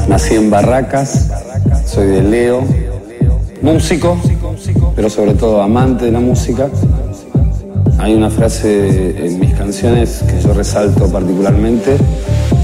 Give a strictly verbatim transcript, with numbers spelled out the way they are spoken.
Nací en Barracas, soy de Leo, músico, pero sobre todo amante de la música. Hay una frase en mis canciones que yo resalto particularmente,